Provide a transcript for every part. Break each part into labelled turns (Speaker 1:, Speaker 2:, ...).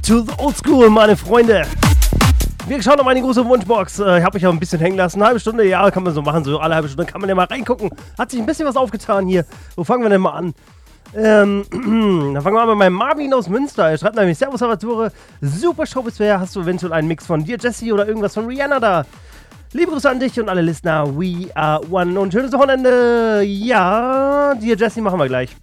Speaker 1: to the old school, meine Freunde. Wir schauen noch mal in die große Wunschbox. Ich habe mich auch ein bisschen hängen lassen. Eine halbe Stunde, ja, kann man so machen. So alle halbe Stunde kann man ja mal reingucken. Hat sich ein bisschen was aufgetan hier. Wo fangen wir denn mal an? Dann fangen wir an mit meinem Marvin aus Münster. Er schreibt nämlich: Servus Salvatore, super Show bisher. Hast du eventuell einen Mix von Dear Jessie oder irgendwas von Rihanna da? Liebe Grüße an dich und alle Listener. We are one. Und schönes Wochenende. Ja, Dear Jessie machen wir gleich.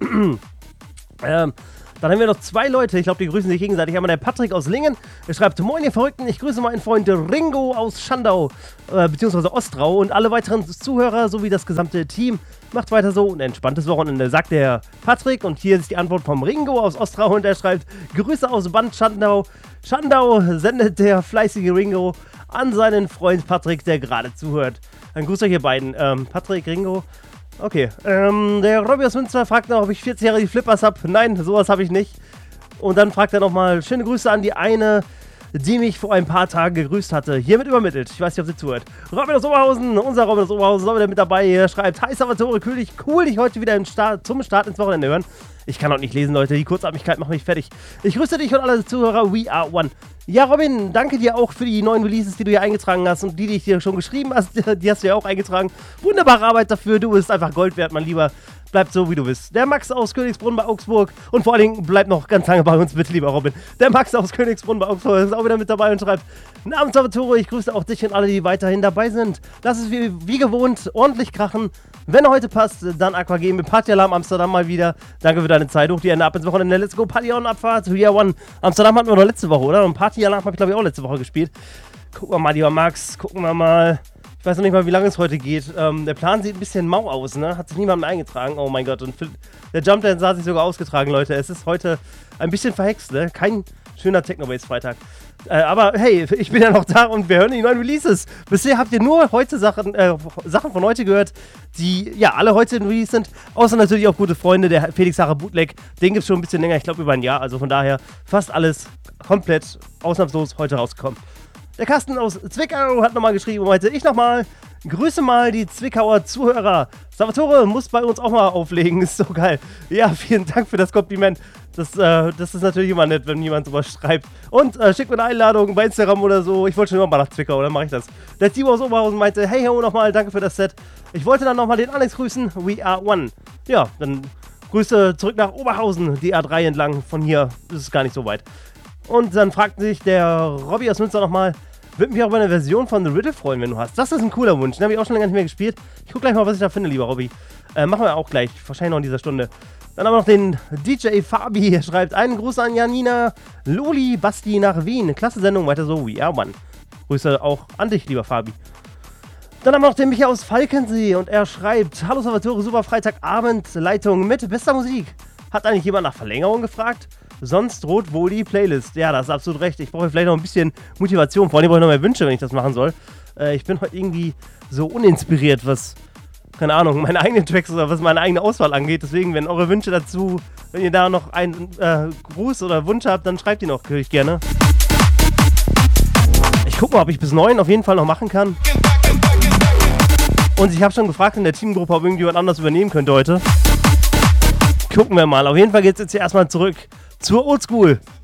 Speaker 1: Dann haben wir noch zwei Leute, ich glaube, die grüßen sich gegenseitig. Einmal der Patrick aus Lingen, der schreibt: Moin ihr Verrückten, ich grüße meinen Freund Ringo aus Schandau, beziehungsweise Ostrau und alle weiteren Zuhörer sowie das gesamte Team. Macht weiter so und entspanntes Wochenende, sagt der Patrick. Und hier ist die Antwort vom Ringo aus Ostrau und er schreibt: Grüße aus Bad Schandau. Schandau sendet der fleißige Ringo an seinen Freund Patrick, der gerade zuhört. Ein Gruß euch ihr beiden, Patrick, Ringo. Okay, der Robby aus Münster fragt noch, ob ich 40-jährige Flippers habe. Nein, sowas habe ich nicht. Und dann fragt er nochmal: Schöne Grüße an die eine, die mich vor ein paar Tagen gegrüßt hatte. Hiermit übermittelt. Ich weiß nicht, ob sie zuhört. Robin aus Oberhausen, unser Robin aus Oberhausen, ist auch wieder mit dabei. Er schreibt: Hi Salvatore, cool, dich heute wieder zum Start ins Wochenende hören. Ich kann auch nicht lesen, Leute. Die Kurzatmigkeit macht mich fertig. Ich grüße dich und alle Zuhörer. We are one. Ja, Robin, danke dir auch für die neuen Releases, die du hier eingetragen hast und die ich dir schon geschrieben hast. Die hast du ja auch eingetragen. Wunderbare Arbeit dafür. Du bist einfach Gold wert, mein Lieber. Bleib so, wie du bist. Der Max aus Königsbrunn bei Augsburg. Und vor allen Dingen, bleib noch ganz lange bei uns, bitte, lieber Robin. Der Max aus Königsbrunn bei Augsburg ist auch wieder mit dabei und schreibt: Namens Salvatore, ich grüße auch dich und alle, die weiterhin dabei sind. Lass es wie gewohnt ordentlich krachen. Wenn er heute passt, dann Aqua Game mit Partyalarm Amsterdam mal wieder. Danke für deine Zeit. Hoch die Hände ab ins Wochenende. Let's go, Party on Abfahrt. Yeah, one. Amsterdam hatten wir noch letzte Woche, oder? Und Partyalarm habe ich, glaube ich, auch letzte Woche gespielt. Gucken wir mal, lieber Max. Gucken wir mal. Ich weiß noch nicht mal, wie lange es heute geht. Der Plan sieht ein bisschen mau aus, ne? Hat sich niemand mehr eingetragen. Oh mein Gott. Und der Jump Dance hat sich sogar ausgetragen, Leute. Es ist heute ein bisschen verhext, ne? Kein schöner Techno-Base-Freitag. Aber hey, ich bin ja noch da und wir hören die neuen Releases. Bisher habt ihr nur heute Sachen von heute gehört, die ja alle heute in Release sind. Außer natürlich auch gute Freunde, der Felix Sarah Bootleg. Den gibt es schon ein bisschen länger, ich glaube über ein Jahr. Also von daher fast alles komplett ausnahmslos heute rausgekommen. Der Carsten aus Zwickau hat nochmal geschrieben, meinte: Ich nochmal, grüße mal die Zwickauer Zuhörer. Salvatore muss bei uns auch mal auflegen, ist so geil. Ja, vielen Dank für das Kompliment. Das ist natürlich immer nett, wenn jemand sowas schreibt. Und schickt mir eine Einladung bei Instagram oder so. Ich wollte schon immer mal nach Zwickau, dann mache ich das. Der Timo aus Oberhausen meinte: Hey, ho, nochmal, danke für das Set. Ich wollte dann nochmal den Alex grüßen. We are one. Ja, dann Grüße zurück nach Oberhausen, die A3 entlang. Von hier ist es gar nicht so weit. Und dann fragt sich der Robby aus Münster nochmal: Würde mich auch bei einer Version von The Riddle freuen, wenn du hast. Das ist ein cooler Wunsch. Den habe ich auch schon länger nicht mehr gespielt. Ich gucke gleich mal, was ich da finde, lieber Robby. Machen wir auch gleich. Wahrscheinlich noch in dieser Stunde. Dann haben wir noch den DJ Fabi. Er schreibt: Einen Gruß an Janina, Loli, Basti nach Wien. Klasse Sendung, weiter so. We are one. Grüße auch an dich, lieber Fabi. Dann haben wir noch den Michael aus Falkensee und er schreibt: Hallo Salvatore, super Freitagabend, Leitung mit bester Musik. Hat eigentlich jemand nach Verlängerung gefragt? Sonst droht wohl die Playlist. Ja, das ist absolut recht. Ich brauche vielleicht noch ein bisschen Motivation. Vor allem brauche ich noch mehr Wünsche, wenn ich das machen soll. Ich bin heute irgendwie so uninspiriert, was, keine Ahnung, meine eigenen Tracks oder was meine eigene Auswahl angeht. Deswegen, wenn eure Wünsche dazu, wenn ihr da noch einen Gruß oder Wunsch habt, dann schreibt die noch, höre ich gerne. Ich gucke mal, ob ich bis 9 auf jeden Fall noch machen kann. Und ich habe schon gefragt in der Teamgruppe, ob irgendjemand anders übernehmen könnte heute. Gucken wir mal. Auf jeden Fall geht es jetzt hier erstmal zurück zur Oldschool.